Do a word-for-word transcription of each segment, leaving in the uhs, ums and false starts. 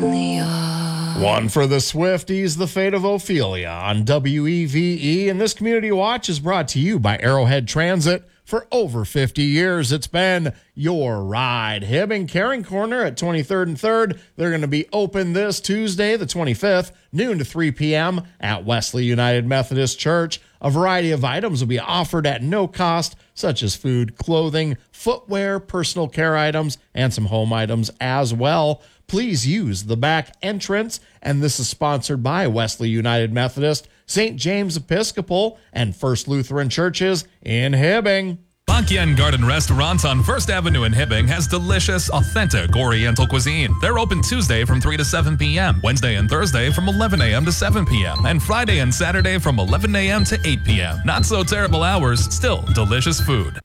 in the yard. One for the Swifties, The Fate of Ophelia on W E V E. And this Community Watch is brought to you by Arrowhead Transit. For over fifty years, it's been your ride. Hibbing Caring Corner at twenty-third and third. They're going to be open this Tuesday, the twenty-fifth, noon to three p.m. at Wesley United Methodist Church. A variety of items will be offered at no cost, such as food, clothing, footwear, personal care items, and some home items as well. Please use the back entrance, and this is sponsored by Wesley United Methodist, Saint James Episcopal, and First Lutheran Churches in Hibbing. Bakyan Garden Restaurant on First Avenue in Hibbing has delicious, authentic Oriental cuisine. They're open Tuesday from three to seven p.m., Wednesday and Thursday from eleven a.m. to seven p.m., and Friday and Saturday from eleven a.m. to eight p.m. Not so terrible hours, still delicious food.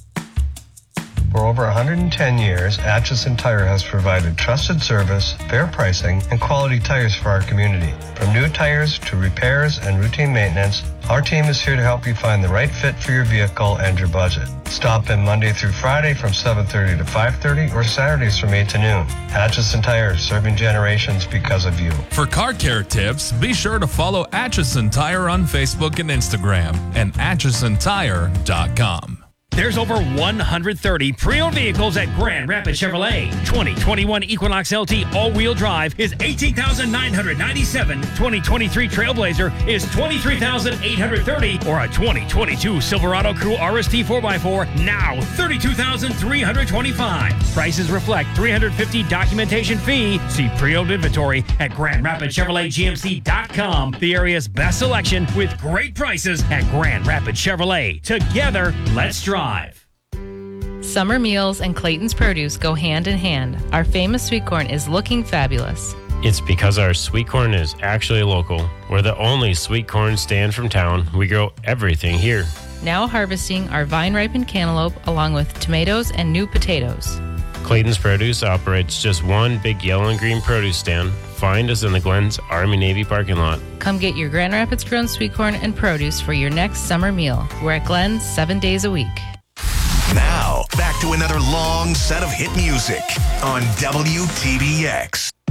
For over one hundred ten years, Atchison Tire has provided trusted service, fair pricing, and quality tires for our community. From new tires to repairs and routine maintenance, our team is here to help you find the right fit for your vehicle and your budget. Stop in Monday through Friday from seven thirty to five thirty or Saturdays from eight to noon. Atchison Tire, serving generations because of you. For car care tips, be sure to follow Atchison Tire on Facebook and Instagram and atchison tire dot com. There's over one hundred thirty pre-owned vehicles at Grand Rapids Chevrolet. twenty twenty-one Equinox L T all-wheel drive is eighteen thousand nine hundred ninety-seven dollars. twenty twenty-three Trailblazer is twenty-three thousand eight hundred thirty dollars. Or a twenty twenty-two Silverado Crew R S T four by four, now thirty-two thousand three hundred twenty-five dollars. Prices reflect three hundred fifty dollars documentation fee. See pre-owned inventory at Grand Rapids Chevrolet G M C dot com. The area's best selection with great prices at Grand Rapids Chevrolet. Together, let's drive. Summer meals and Clayton's Produce go hand in hand. Our famous sweet corn is looking fabulous. It's because our sweet corn is actually local. We're the only sweet corn stand from town. We grow everything here. Now harvesting our vine-ripened cantaloupe along with tomatoes and new potatoes. Clayton's Produce operates just one big yellow and green produce stand. Find us in the Glens Army-Navy parking lot. Come get your Grand Rapids grown sweet corn and produce for your next summer meal. We're at Glens seven days a week. Now, back to another long set of hit music on W T B X.